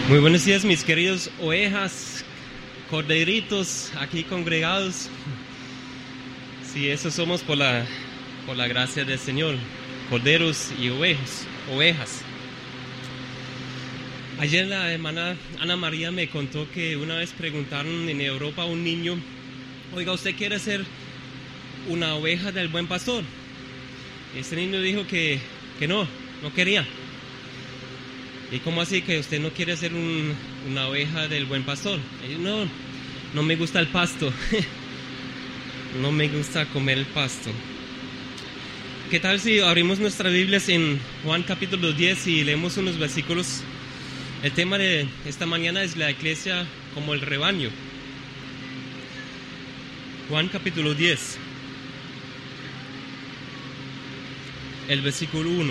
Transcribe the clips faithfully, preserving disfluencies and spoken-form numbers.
Muy buenos días, mis queridos ovejas, corderitos aquí congregados. Sí, eso somos por la, por la gracia del Señor, corderos y ovejas, ovejas. Ayer la hermana Ana María me contó que una vez preguntaron en Europa a un niño: oiga, ¿usted quiere ser una oveja del buen pastor? Este niño dijo que, que no, no quería. ¿Y cómo así que usted no quiere ser un, una oveja del buen pastor? Y yo, no, no me gusta el pasto. No me gusta comer el pasto. ¿Qué tal si abrimos nuestras Biblias en Juan capítulo diez y leemos unos versículos? El tema de esta mañana es la iglesia como el rebaño. Juan capítulo diez, el versículo uno.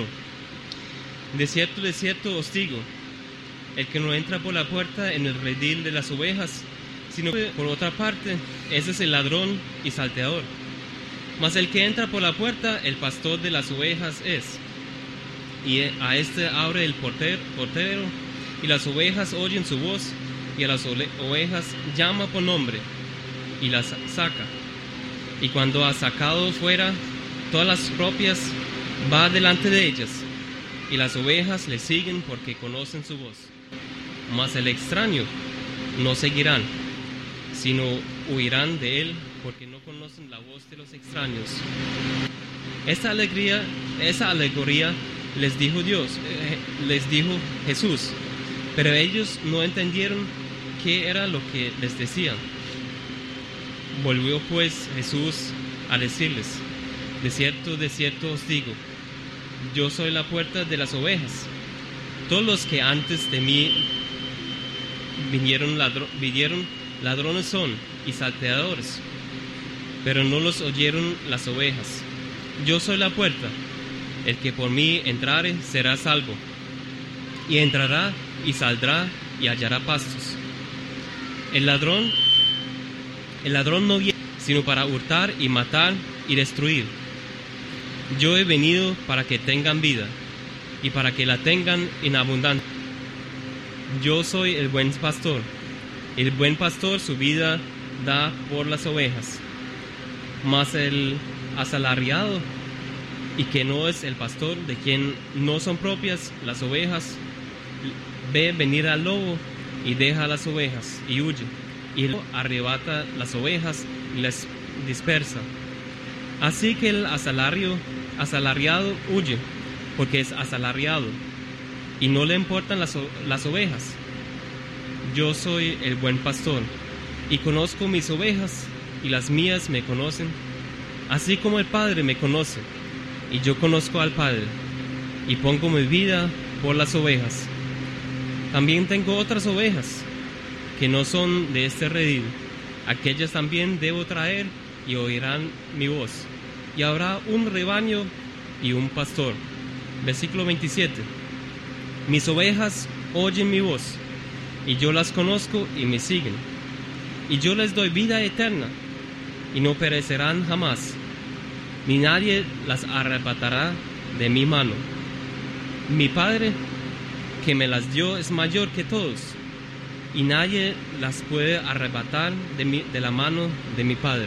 De cierto, de cierto os digo, el que no entra por la puerta en el redil de las ovejas, sino por otra parte, ese es el ladrón y salteador. Mas el que entra por la puerta, el pastor de las ovejas es. Y a este abre el portero, portero y las ovejas oyen su voz, y a las ovejas llama por nombre, y las saca. Y cuando ha sacado fuera todas las propias, va delante de ellas, y las ovejas le siguen porque conocen su voz. Mas el extraño no seguirán, sino huirán de él, porque no conocen la voz de los extraños. Esta alegría, esa alegoría les dijo Dios, eh, les dijo Jesús, pero ellos no entendieron qué era lo que les decían. Volvió pues Jesús a decirles: de cierto, de cierto os digo, yo soy la puerta de las ovejas. Todos los que antes de mí vinieron, ladro, vinieron ladrones son y salteadores, pero no los oyeron las ovejas. Yo soy la puerta. El que por mí entrare será salvo, y entrará y saldrá y hallará pastos. El ladrón, el ladrón no viene sino para hurtar y matar y destruir. Yo he venido para que tengan vida, y para que la tengan en abundancia. Yo soy el buen pastor. El buen pastor su vida da por las ovejas. Mas el asalariado, y que no es el pastor, de quien no son propias las ovejas, ve venir al lobo y deja las ovejas y huye, y arrebata las ovejas y las dispersa. Así que el asalario, asalariado huye, porque es asalariado, y no le importan las, las ovejas. Yo soy el buen pastor, y conozco mis ovejas, y las mías me conocen, así como el Padre me conoce, y yo conozco al Padre, y pongo mi vida por las ovejas. También tengo otras ovejas, que no son de este redil. Aquellas también debo traer, y oirán mi voz, y habrá un rebaño y un pastor. Versículo veintisiete. Mis ovejas oyen mi voz, y yo las conozco y me siguen, y yo les doy vida eterna, y no perecerán jamás, ni nadie las arrebatará de mi mano. Mi Padre que me las dio es mayor que todos, y nadie las puede arrebatar de, mi, de la mano de mi Padre.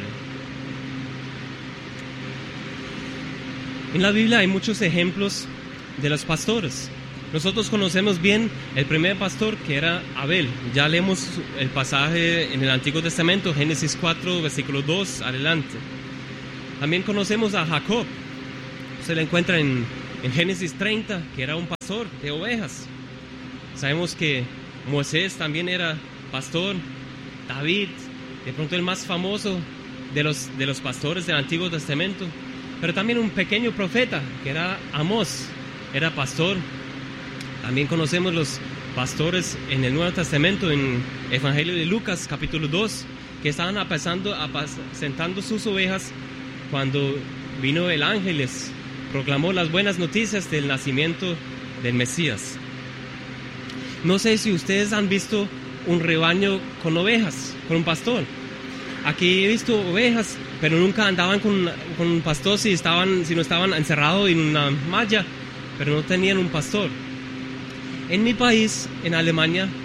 En la Biblia hay muchos ejemplos de los pastores. Nosotros conocemos bien el primer pastor, que era Abel. Ya leemos el pasaje en el Antiguo Testamento, Génesis cuatro, versículo dos, adelante. También conocemos a Jacob. Se le encuentra en, en Génesis treinta, que era un pastor de ovejas. Sabemos que Moisés también era pastor. David, de pronto el más famoso de los, de los pastores del Antiguo Testamento. Pero también un pequeño profeta, que era Amós, era pastor. También conocemos los pastores en el Nuevo Testamento, en Evangelio de Lucas, capítulo dos, que estaban apacentando, apacentando sus ovejas cuando vino el ángel, les proclamó las buenas noticias del nacimiento del Mesías. No sé si ustedes han visto un rebaño con ovejas, con un pastor. Aquí he visto ovejas, pero nunca andaban con, con un pastor, si, estaban, si no estaban encerrados en una malla, pero no tenían un pastor. En mi país, en Alemania,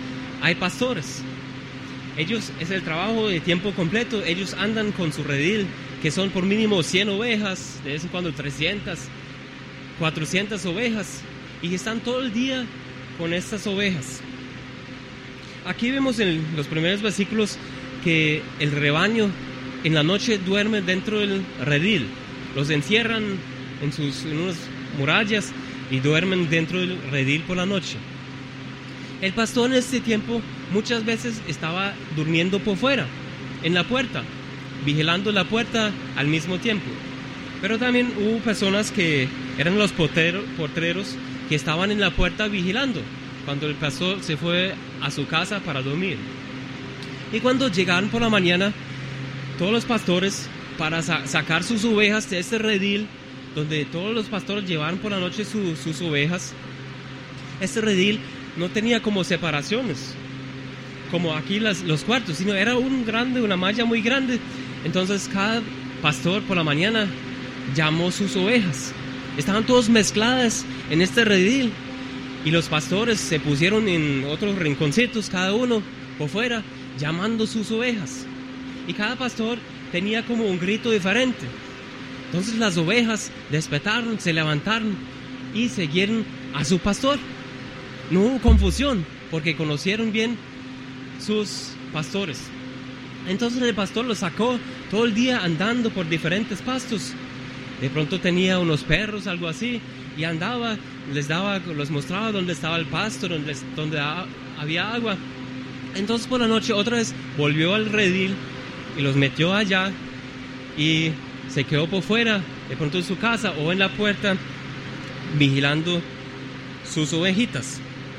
hay pastores. Ellos, es el trabajo de tiempo completo. Ellos andan con su redil, que son por mínimo cien ovejas, de vez en cuando trescientas, cuatrocientas ovejas, y están todo el día con estas ovejas. Aquí vemos en los primeros versículos que el rebaño en la noche duerme dentro del redil. Los encierran en, sus, en unas murallas y duermen dentro del redil por la noche. El pastor en este tiempo muchas veces estaba durmiendo por fuera, en la puerta, vigilando la puerta al mismo tiempo. Pero también hubo personas que eran los porteros, porteros que estaban en la puerta vigilando cuando el pastor se fue a su casa para dormir. Y cuando llegaron por la mañana, todos los pastores, para sa- sacar sus ovejas de este redil, donde todos los pastores llevaban por la noche su, sus ovejas, este redil no tenía como separaciones, como aquí las, los cuartos, sino era un grande, una malla muy grande. Entonces cada pastor por la mañana llamó sus ovejas. Estaban todas mezcladas en este redil, y los pastores se pusieron en otros rinconcitos, cada uno por fuera, llamando sus ovejas. Y cada pastor tenía como un grito diferente. Entonces las ovejas despertaron, se levantaron y siguieron a su pastor. No hubo confusión, porque conocieron bien sus pastores. Entonces el pastor los sacó todo el día andando por diferentes pastos. De pronto tenía unos perros, algo así, y andaba, les daba, los mostraba dónde estaba el pasto, donde, donde había agua. Entonces por la noche otra vez volvió al redil y los metió allá, y se quedó por fuera, de pronto en su casa o en la puerta, vigilando sus ovejitas.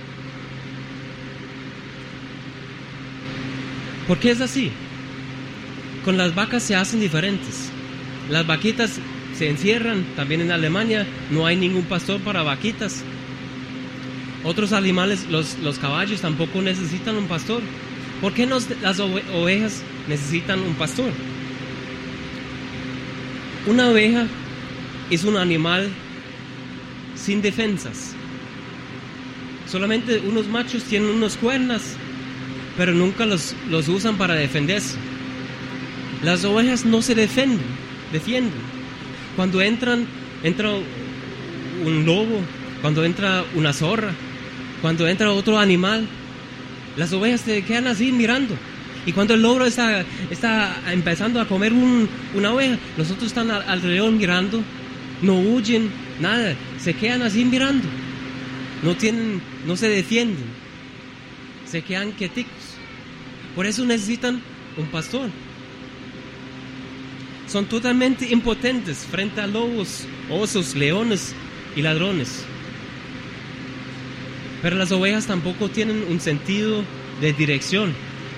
¿Por qué es así? Con las vacas se hacen diferentes. Las vaquitas se encierran, también en Alemania no hay ningún pastor para vaquitas. Otros animales, los, los caballos tampoco necesitan un pastor. ¿Por qué nos, las ove- ovejas necesitan un pastor? Una oveja es un animal sin defensas. Solamente unos machos tienen unos cuernos, pero nunca los, los usan para defenderse. Las ovejas no se defienden, defienden. Cuando entran, entra un lobo, cuando entra una zorra, cuando entra otro animal, las ovejas se quedan así mirando. Y cuando el lobo está, está empezando a comer un, una oveja, los otros están al, alrededor mirando, no huyen, nada, se quedan así mirando. No tienen, no se defienden, se quedan quieticos. Por eso necesitan un pastor. Son totalmente impotentes frente a lobos, osos, leones y ladrones. Pero las ovejas tampoco tienen un sentido de dirección.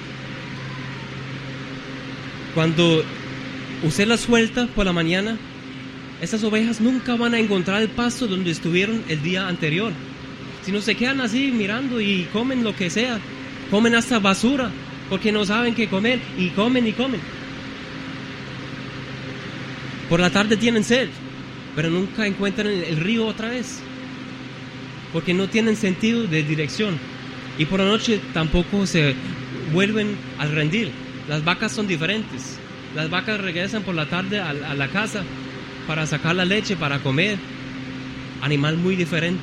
Cuando usted las suelta por la mañana, esas ovejas nunca van a encontrar el pasto donde estuvieron el día anterior, sino se quedan así mirando y comen lo que sea, comen hasta basura, porque no saben qué comer, y comen y comen. Por la tarde tienen sed, pero nunca encuentran el río otra vez, porque no tienen sentido de dirección. Y por la noche tampoco se vuelven al rendir. Las vacas son diferentes. Las vacas regresan por la tarde a, a la casa para sacar la leche, para comer. Animal muy diferente.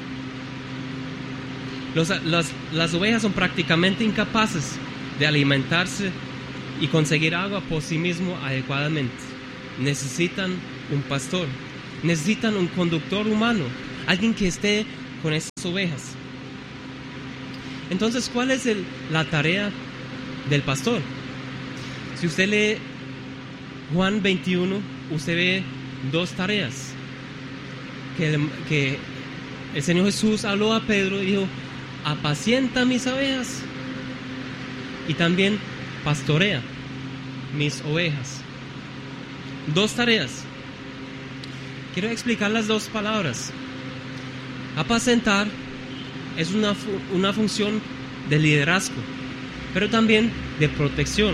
Los, las, las ovejas son prácticamente incapaces de alimentarse y conseguir agua por sí mismo adecuadamente. Necesitan un pastor, necesitan un conductor humano, alguien que esté con esas ovejas. Entonces, ¿cuál es el, la tarea del pastor? Si usted lee Juan veintiuno, usted ve dos tareas que el, que el Señor Jesús habló a Pedro y dijo: apacienta mis ovejas y también pastorea mis ovejas. Dos tareas. Quiero explicar las dos palabras. Apacentar es una, una función de liderazgo, pero también de protección.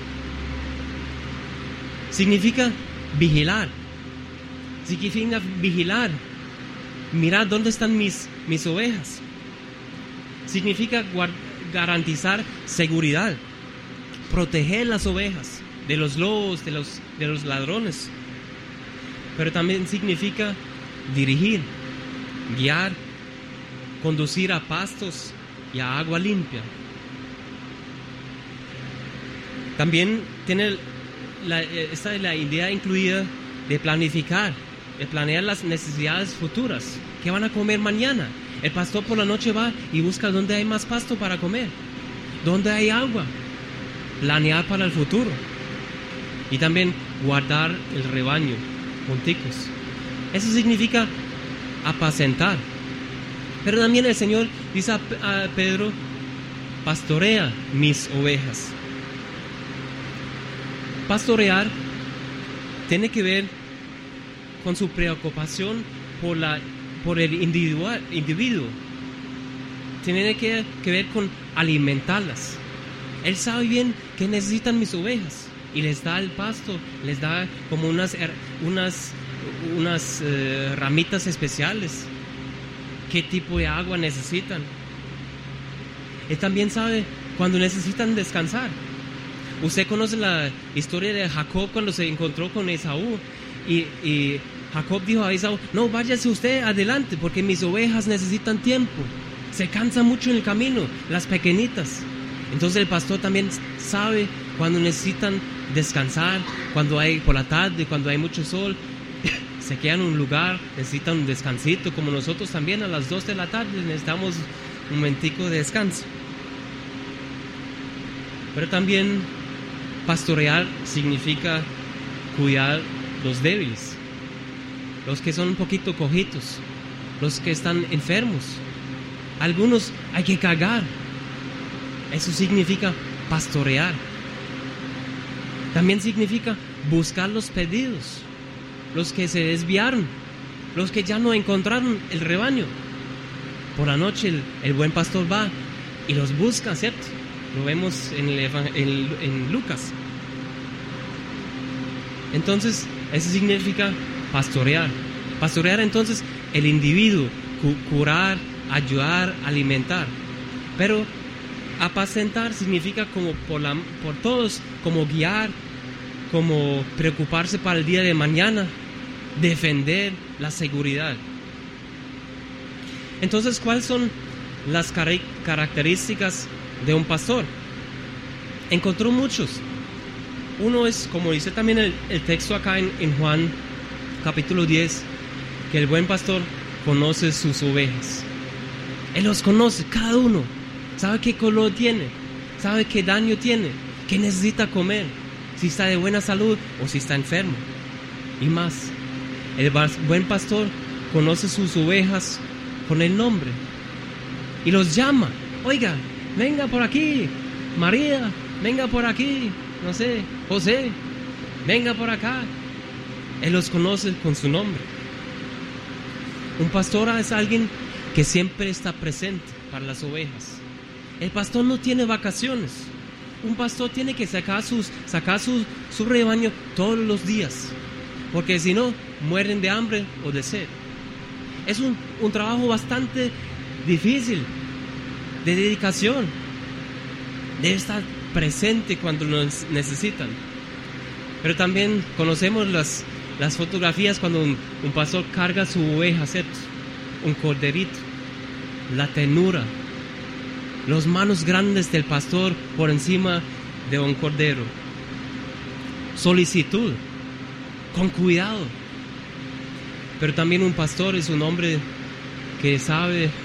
Significa vigilar. Significa vigilar. Mirar dónde están mis, mis ovejas. Significa guard, garantizar seguridad, proteger las ovejas de los lobos, de los, de los ladrones. Pero también significa dirigir, guiar, conducir a pastos y a agua limpia. También tiene la, esta es la idea incluida de planificar, de planear las necesidades futuras. ¿Qué van a comer mañana? El pastor por la noche va y busca dónde hay más pasto para comer, dónde hay agua. Planear para el futuro. Y también guardar el rebaño junticos. Eso significa apacentar. Pero también el Señor dice a, a Pedro: pastorea mis ovejas. Pastorear tiene que ver con su preocupación por, la, por el individual, individuo. Tiene que, que ver con alimentarlas. Él sabe bien que necesitan mis ovejas y les da el pasto, les da como unas, unas, unas uh, ramitas especiales. ¿Qué tipo de agua necesitan? Él también sabe cuando necesitan descansar. Usted conoce la historia de Jacob cuando se encontró con Esaú y, y Jacob dijo a Esaú: no, váyase usted adelante porque mis ovejas necesitan tiempo. Se cansan mucho en el camino, las pequeñitas. Entonces el pastor también sabe cuando necesitan descansar, cuando hay por la tarde, cuando hay mucho sol, se quedan en un lugar, necesitan un descansito, como nosotros también a las dos de la tarde necesitamos un momentico de descanso. Pero también pastorear significa cuidar los débiles, los que son un poquito cojitos, los que están enfermos. Algunos hay que cargar. Eso significa pastorear. También significa buscar los perdidos, los que se desviaron, los que ya no encontraron el rebaño. Por la noche el, el buen pastor va y los busca, ¿cierto? Lo vemos en, el, en, en Lucas. Entonces, eso significa pastorear. Pastorear entonces el individuo, cu- curar, ayudar, alimentar. Pero apacentar significa como por, la, por todos, como guiar, como preocuparse para el día de mañana, defender la seguridad. Entonces, ¿cuáles son las car- características de un pastor? Encontró muchos. Uno es, como dice también el, el texto acá en, en Juan capítulo diez, que el buen pastor conoce sus ovejas. Él los conoce, cada uno. Sabe qué color tiene, sabe qué daño tiene, qué necesita comer, si está de buena salud o si está enfermo. Y más, el buen pastor conoce sus ovejas con el nombre y los llama. Oiga, venga por aquí, María, venga por aquí, no sé, José, venga por acá. Él los conoce con su nombre. Un pastor es alguien que siempre está presente para las ovejas. El pastor no tiene vacaciones. Un pastor tiene que sacar, sus, sacar su, su rebaño todos los días, porque si no, mueren de hambre o de sed. Es un, un trabajo bastante difícil, de dedicación. Debe estar presente cuando nos necesitan. Pero también conocemos las, las fotografías cuando un, un pastor carga su oveja, ¿cierto? Un corderito. La ternura, las manos grandes del pastor por encima de un cordero. Solicitud, con cuidado. Pero también un pastor es un hombre que sabe